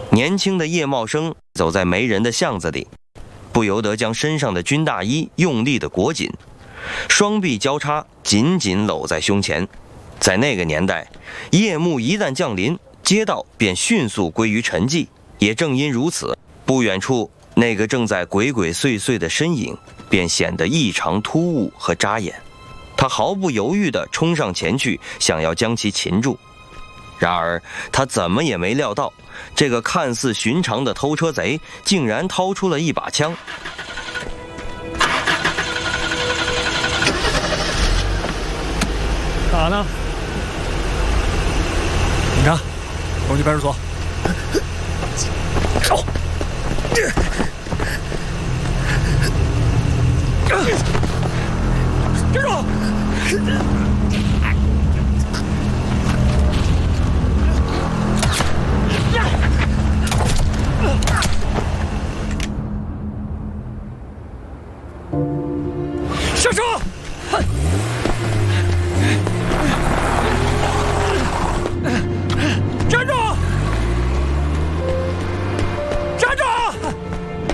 年轻的叶茂生走在没人的巷子里，不由得将身上的军大衣用力地裹紧，双臂交叉，紧紧搂在胸前。在那个年代，夜幕一旦降临，街道便迅速归于沉寂。也正因如此，不远处那个正在鬼鬼祟祟的身影便显得异常突兀和扎眼。他毫不犹豫地冲上前去，想要将其擒住。然而他怎么也没料到，这个看似寻常的偷车贼竟然掏出了一把枪。 干啥呢？警察，东去派出所。走。站住！下车！